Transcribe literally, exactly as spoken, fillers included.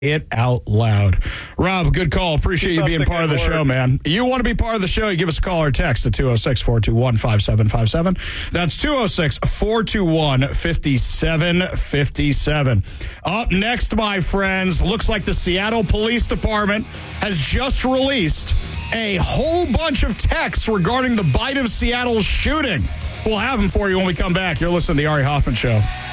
it out loud. Rob, good call. Appreciate you being part of the show, man. You want to be part of the show, you give us a call or text at two oh six, four two one, five seven five seven. That's two oh six, four two one, five seven five seven. Up next, my friends, looks like the Seattle Police Department has just released a whole bunch of texts regarding the Bite of Seattle shooting. We'll have them for you when we come back. You're listening to the Ari Hoffman Show.